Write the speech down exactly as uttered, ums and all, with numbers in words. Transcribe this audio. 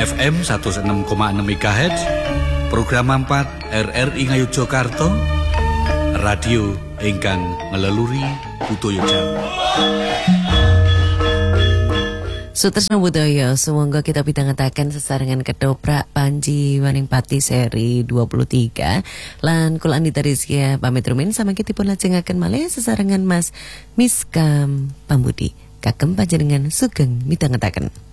F M seratus enam koma enam MHz, program empat R R I Ngayogyakarta, radio ingkang ngeleluri budaya Jawa. Sutresna budaya, semoga kita pitangetaken sesarengan ketoprak Panji Waning Pati seri dua puluh tiga. Lan kula Andita Rizkia pamit rumin samangkitipun lajengaken malih sesarengan Mas Miskam Pambudi. Kagem panjenengan sugeng mitangetaken.